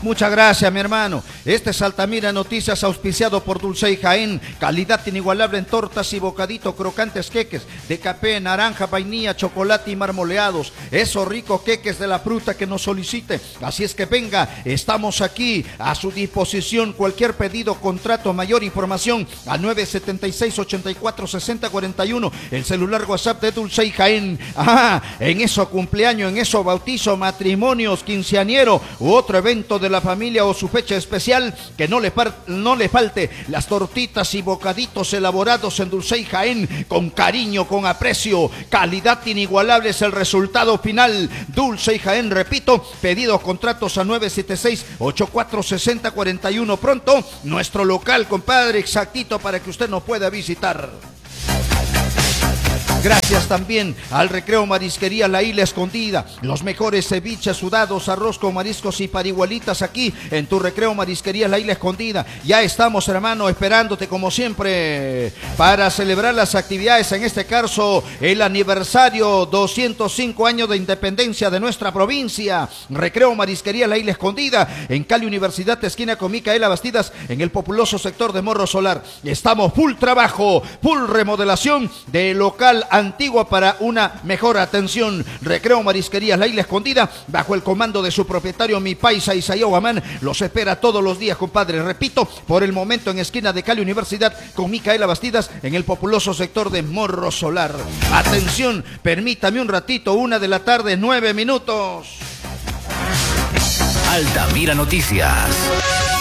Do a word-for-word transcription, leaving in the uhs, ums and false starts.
Muchas gracias, mi hermano. Este es Altamira Noticias, auspiciado por Dulcey Jaén. Calidad inigualable en tortas y bocadito, crocantes queques de café, naranja, vainilla, chocolate y marmoleados. Esos ricos queques de la fruta que nos solicite. Así es que venga, estamos aquí a su disposición. Cualquier pedido, contrato, mayor información a nueve siete seis, ocho cuatro, seis cero cuatro uno. El celular WhatsApp de Dulcey Jaén. Ah, en eso cumpleaños, en eso bautizo, matrimonios, quinceañero u otro evento de la familia o su fecha especial, que no le, no le falte las tortitas y bocaditos elaborados en Dulcey Jaén, con cariño, con aprecio, calidad inigualable es el resultado final. Dulcey Jaén, repito, pedidos, contratos a nueve siete seis, ocho cuatro seis cero cuatro uno. Pronto, nuestro local, compadre, exactito para que usted nos pueda visitar. Gracias también al Recreo Marisquería La Isla Escondida. Los mejores ceviches, sudados, arroz con mariscos y parihuelitas aquí en tu Recreo Marisquería La Isla Escondida. Ya estamos, hermano, esperándote como siempre para celebrar las actividades, en este caso el aniversario doscientos cinco años de independencia de nuestra provincia. Recreo Marisquería La Isla Escondida en Cali Universidad, esquina con Micaela Bastidas, en el populoso sector de Morro Solar. Estamos full trabajo, full remodelación de local antigua para una mejor atención. Recreo Marisquería La Isla Escondida, bajo el comando de su propietario, mi paisa Isaías Guamán, los espera todos los días, compadre. Repito, por el momento en esquina de Cali Universidad con Micaela Bastidas, en el populoso sector de Morro Solar. Atención, permítame un ratito, una de la tarde, nueve minutos. Altamira Noticias.